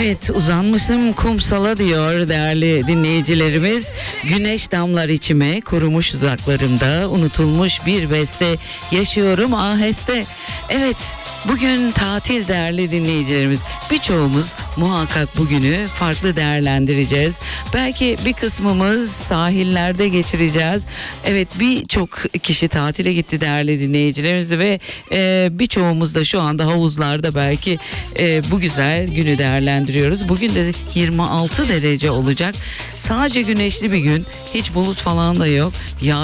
Evet, uzanmışım kumsala diyor değerli dinleyicilerimiz. Güneş damlar içime, kurumuş dudaklarımda, unutulmuş bir beste, yaşıyorum aheste. Evet, bugün tatil değerli dinleyicilerimiz. Birçoğumuz muhakkak bugünü farklı değerlendireceğiz. Belki bir kısmımız sahillerde geçireceğiz. Evet, birçok kişi tatile gitti değerli dinleyicilerimiz ve birçoğumuz da şu anda havuzlarda belki bu güzel günü değerlendiriyoruz. Bugün de 26 derece olacak. Sadece güneşli bir gün. Hiç bulut falan da yok.